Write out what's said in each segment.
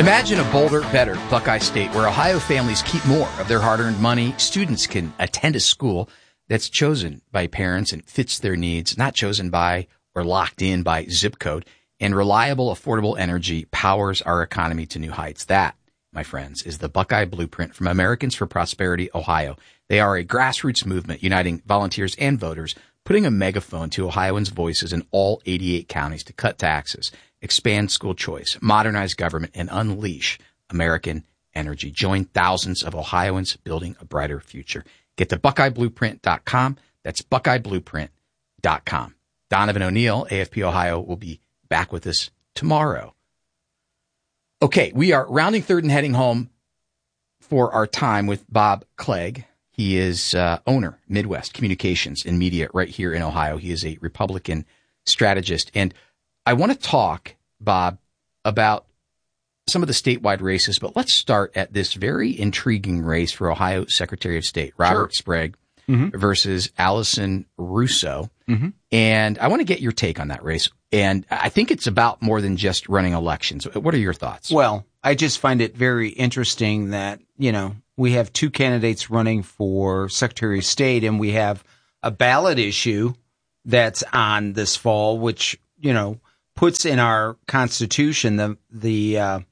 Imagine a bolder, better Buckeye State where Ohio families keep more of their hard-earned money. Students can attend a school that's chosen by parents and fits their needs, not chosen by or locked in by zip code. And reliable, affordable energy powers our economy to new heights. That, my friends, is the Buckeye Blueprint from Americans for Prosperity, Ohio. They are a grassroots movement uniting volunteers and voters, putting a megaphone to Ohioans' voices in all 88 counties to cut taxes, expand school choice, modernize government, and unleash American energy. Join thousands of Ohioans building a brighter future. Get to BuckeyeBlueprint.com. That's BuckeyeBlueprint.com. Donovan O'Neill, AFP Ohio, will be back with us tomorrow. Okay, we are rounding third and heading home for our time with Bob Clegg. He is owner, Midwest Communications and Media right here in Ohio. He is a Republican strategist. And I want to talk, Bob, about some of the statewide races, but let's start at this very intriguing race for Ohio Secretary of State, Robert Sprague versus Allison Russo. And I want to get your take on that race. And I think it's about more than just running elections. What are your thoughts? Well, I just find it very interesting that, we have two candidates running for Secretary of State, and we have a ballot issue that's on this fall, which, puts in our Constitution the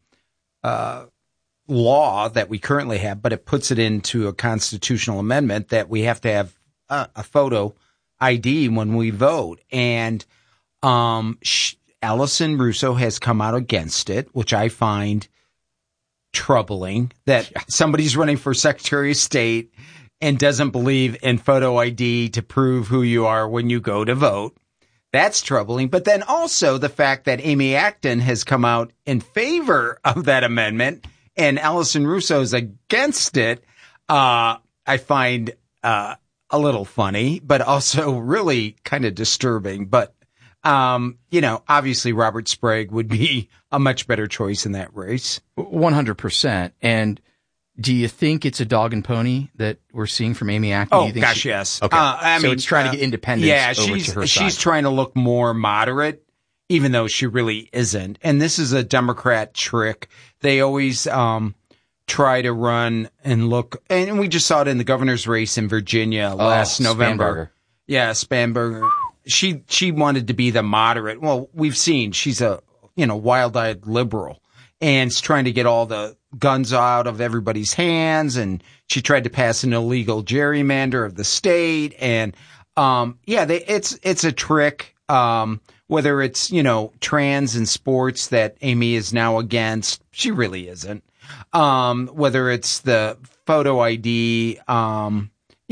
law that we currently have, but it puts it into a constitutional amendment that we have to have a photo ID when we vote. And Allison Russo has come out against it, which I find troubling, that somebody's running for Secretary of State and doesn't believe in photo ID to prove who you are when you go to vote. That's troubling. But then also the fact that Amy Acton has come out in favor of that amendment and Allison Russo is against it, I find a little funny, but also really kind of disturbing. But obviously Robert Sprague would be a much better choice in that race. 100%. And do you think it's a dog and pony that we're seeing from Amy Acton? Oh, gosh, yes. Okay. So it's trying to get independence over to her side. She's trying to look more moderate, even though she really isn't. And this is a Democrat trick. They always try to run and look, and we just saw it in the governor's race in Virginia last November. Spanberger. Yeah, Spanberger. She wanted to be the moderate. Well, we've seen she's a, wild-eyed liberal and is trying to get all the guns out of everybody's hands. And she tried to pass an illegal gerrymander of the state. And, it's a trick. Whether it's, trans in sports that Amy is now against, she really isn't. Whether it's the photo ID, and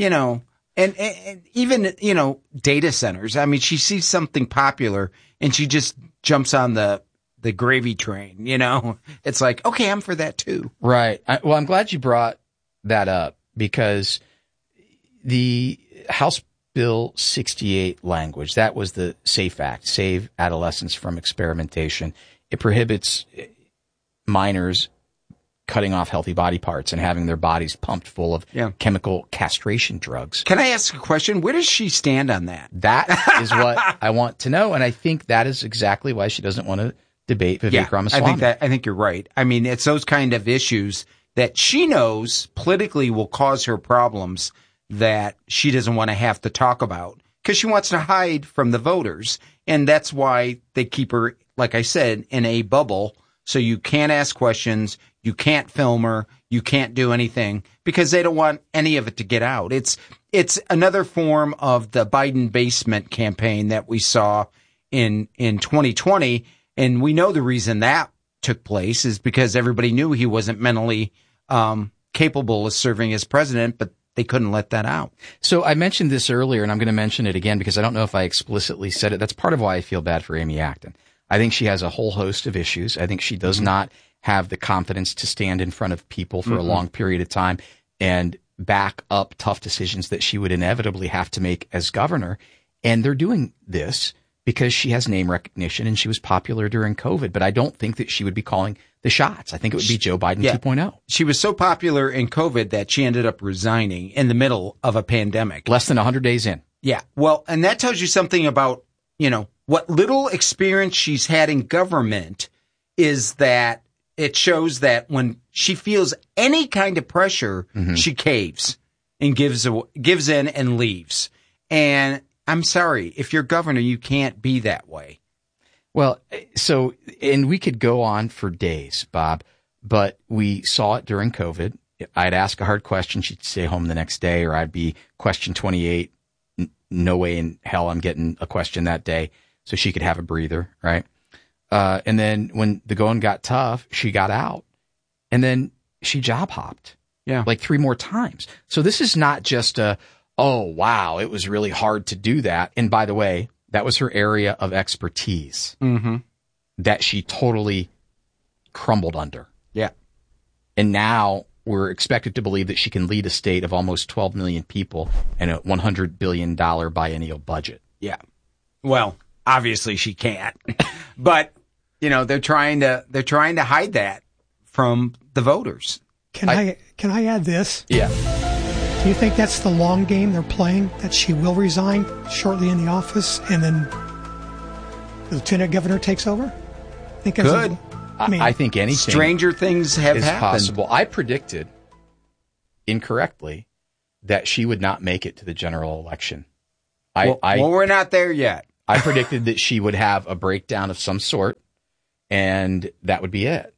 even, data centers. I mean, she sees something popular and she just jumps on the gravy train, It's like, okay, I'm for that too. Right. Well, I'm glad you brought that up because the House Bill 68 language, that was the SAFE Act, Save Adolescents from Experimentation. It prohibits minors cutting off healthy body parts and having their bodies pumped full of chemical castration drugs. Can I ask a question? Where does she stand on that? That is what I want to know. And I think that is exactly why she doesn't want to debate Vivek Ramaswamy. I think you're right. I mean, it's those kind of issues that she knows politically will cause her problems that she doesn't want to have to talk about because she wants to hide from the voters. And that's why they keep her, like I said, in a bubble. So you can't ask questions. You can't film her. You can't do anything because they don't want any of it to get out. It's another form of the Biden basement campaign that we saw in 2020. And we know the reason that took place is because everybody knew he wasn't mentally capable of serving as president, but they couldn't let that out. So I mentioned this earlier, and I'm going to mention it again because I don't know if I explicitly said it. That's part of why I feel bad for Amy Acton. I think she has a whole host of issues. I think she does not have the confidence to stand in front of people for a long period of time and back up tough decisions that she would inevitably have to make as governor. And they're doing this because she has name recognition and she was popular during COVID. But I don't think that she would be calling the shots. I think it would be Joe Biden 2.0. She was so popular in COVID that she ended up resigning in the middle of a pandemic. Less than 100 days in. Yeah. Well, and that tells you something about, what little experience she's had in government is that it shows that when she feels any kind of pressure, she caves and gives in and leaves. And I'm sorry, if you're governor, you can't be that way. Well, so, and we could go on for days, Bob, but we saw it during COVID. I'd ask a hard question, she'd stay home the next day, or I'd be question 28. No way in hell I'm getting a question that day, so she could have a breather, right? And then when the going got tough, she got out, and then she job hopped, like 3 more times. So this is not just oh wow, it was really hard to do that. And by the way, that was her area of expertise that she totally crumbled under. Yeah, and now we're expected to believe that she can lead a state of almost 12 million people and a $100 billion biennial budget. Yeah. Well, obviously she can't, but they're trying to hide that from the voters. Can I add this? Yeah. Do you think that's the long game they're playing, that she will resign shortly in the office and then the lieutenant governor takes over? Good. I think anything stranger things have is happened. Possible. I predicted incorrectly that she would not make it to the general election. We're not there yet. I predicted that she would have a breakdown of some sort, and that would be it.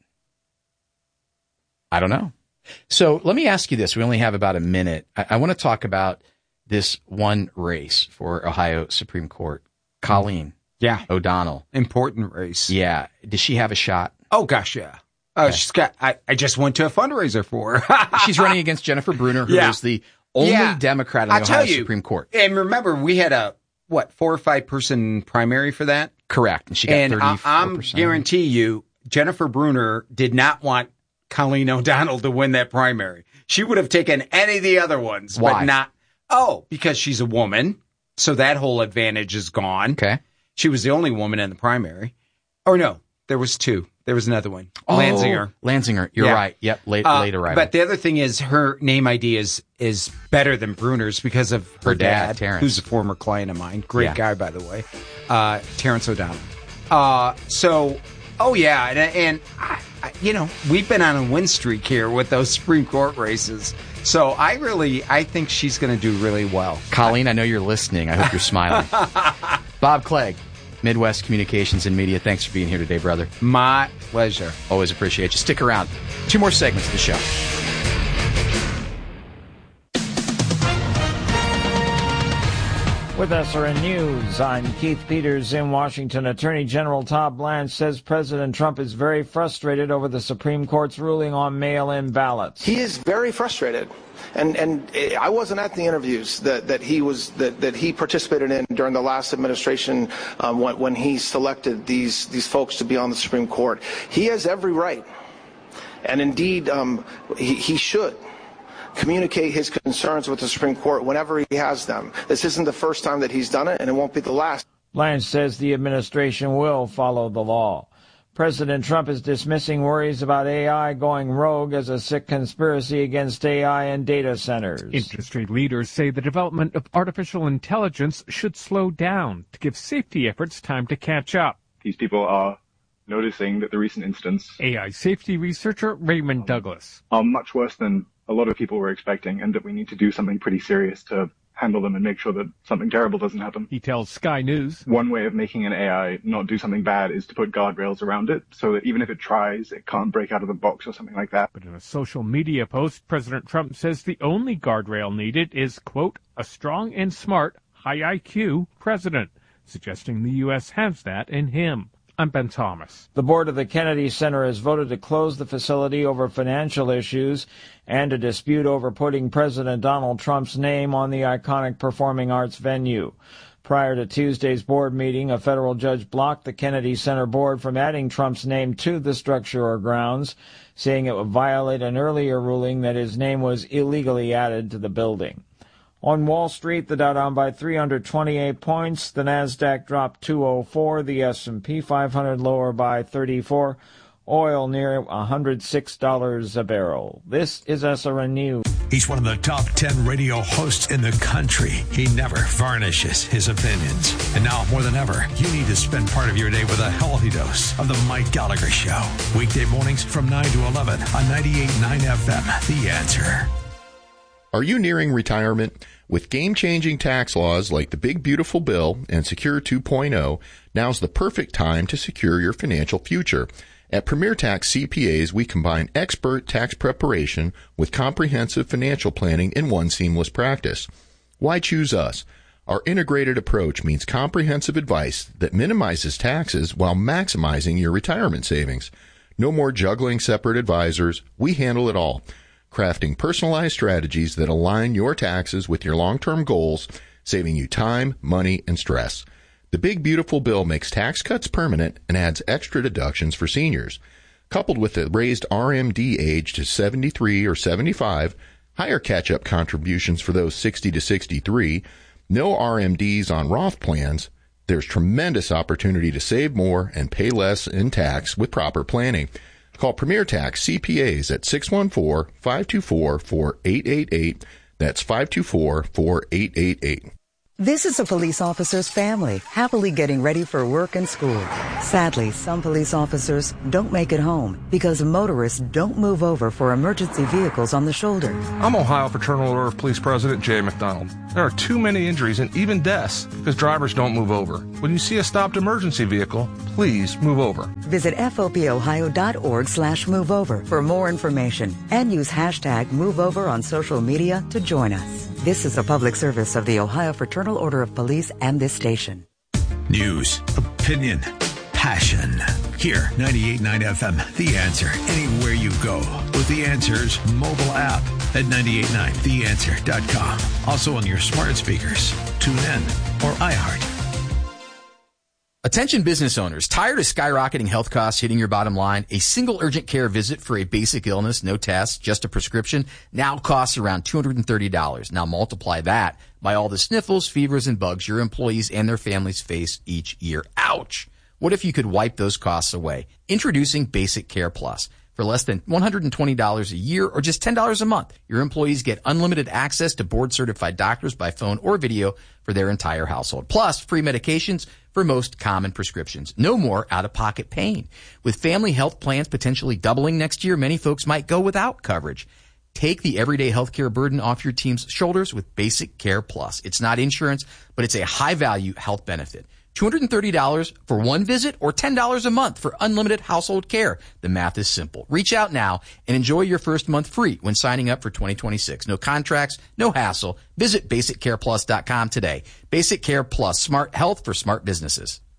I don't know. So let me ask you this. We only have about a minute. I want to talk about this one race for Ohio Supreme Court. Colleen O'Donnell. Important race. Yeah. Does she have a shot? Oh, gosh, yeah. She's got. I just went to a fundraiser for her. She's running against Jennifer Bruner, who is the only Democrat in the Ohio Supreme Court. And remember, we had a 4 or 5 person primary for that? Correct. And she got 34%. I'm guarantee you, Jennifer Bruner did not want Colleen O'Donnell to win that primary. She would have taken any of the other ones. Why? But not. Because she's a woman. So that whole advantage is gone. Okay. She was the only woman in the primary. Or no, there was 2. There was another one. Lanzinger. You're right. Yep. Later arrival. But the other thing is her name ID is better than Bruner's because of her dad, Terrence, who's a former client of mine. Great guy, by the way. Terrence O'Donnell. And we've been on a win streak here with those Supreme Court races. So I think she's going to do really well. Colleen, I know you're listening. I hope you're smiling. Bob Clegg, Midwest Communications and Media. Thanks for being here today, brother. My pleasure. Always appreciate you. Stick around. 2 more segments of the show. With SRN News, I'm Keith Peters in Washington. Attorney General Todd Blanche says President Trump is very frustrated over the Supreme Court's ruling on mail-in ballots. He is very frustrated. And I wasn't at the interviews that he participated in during the last administration when he selected these folks to be on the Supreme Court. He has every right, and indeed he should communicate his concerns with the Supreme Court whenever he has them. This isn't the first time that he's done it, and it won't be the last. Blanche says the administration will follow the law. President Trump is dismissing worries about AI going rogue as a sick conspiracy against AI and data centers. Industry leaders say the development of artificial intelligence should slow down to give safety efforts time to catch up. These people are noticing that the recent incidents, AI safety researcher Raymond Douglas, are much worse than a lot of people were expecting, and that we need to do something pretty serious to handle them and make sure that something terrible doesn't happen. He tells Sky News, one way of making an AI not do something bad is to put guardrails around it so that even if it tries, it can't break out of the box or something like that. But in a social media post, President Trump says the only guardrail needed is, quote, a strong and smart, high IQ president, suggesting the U.S. has that in him. I'm Ben Thomas. The board of the Kennedy Center has voted to close the facility over financial issues and a dispute over putting President Donald Trump's name on the iconic performing arts venue. Prior to Tuesday's board meeting, a federal judge blocked the Kennedy Center board from adding Trump's name to the structure or grounds, saying it would violate an earlier ruling that his name was illegally added to the building. On Wall Street, the Dow down by 328 points, the Nasdaq dropped 204, the S&P 500 lower by 34, oil near $106 a barrel. This is SRN News. He's one of the top 10 radio hosts in the country. He never varnishes his opinions. And now, more than ever, you need to spend part of your day with a healthy dose of The Mike Gallagher Show. Weekday mornings from 9 to 11 on 98.9 FM. The Answer. Are you nearing retirement? With game-changing tax laws like the Big Beautiful Bill and Secure 2.0, now's the perfect time to secure your financial future. At Premier Tax CPAs, we combine expert tax preparation with comprehensive financial planning in one seamless practice. Why choose us? Our integrated approach means comprehensive advice that minimizes taxes while maximizing your retirement savings. No more juggling separate advisors. We handle it all, crafting personalized strategies that align your taxes with your long-term goals, saving you time, money, and stress. The Big Beautiful Bill makes tax cuts permanent and adds extra deductions for seniors. Coupled with the raised RMD age to 73 or 75, higher catch-up contributions for those 60 to 63, no RMDs on Roth plans, there's tremendous opportunity to save more and pay less in tax with proper planning. Call Premier Tax CPAs at 614-524-4888. That's 524-4888. This is a police officer's family, happily getting ready for work and school. Sadly, some police officers don't make it home because motorists don't move over for emergency vehicles on the shoulder. I'm Ohio Fraternal Order of Police President Jay McDonald. There are too many injuries and even deaths because drivers don't move over. When you see a stopped emergency vehicle, please move over. Visit FOPOhio.org/moveover for more information and use hashtag MoveOver on social media to join us. This is a public service of the Ohio Fraternal Order of Police and this station. News, opinion, passion. Here, 98.9 FM, The Answer. Anywhere you go with The Answer's mobile app at 98.9theanswer.com. Also on your smart speakers, TuneIn, or iHeart. Attention business owners, tired of skyrocketing health costs hitting your bottom line? A single urgent care visit for a basic illness, no tests, just a prescription, now costs around $230. Now multiply that by all the sniffles, fevers, and bugs your employees and their families face each year. Ouch! What if you could wipe those costs away? Introducing Basic Care Plus. For less than $120 a year or just $10 a month, your employees get unlimited access to board-certified doctors by phone or video for their entire household. Plus, free medications for most common prescriptions. No more out-of-pocket pain. With family health plans potentially doubling next year, many folks might go without coverage. Take the everyday healthcare burden off your team's shoulders with Basic Care Plus. It's not insurance, but it's a high-value health benefit. $230 for one visit or $10 a month for unlimited household care. The math is simple. Reach out now and enjoy your first month free when signing up for 2026. No contracts, no hassle. Visit BasicCarePlus.com today. Basic Care Plus, smart health for smart businesses.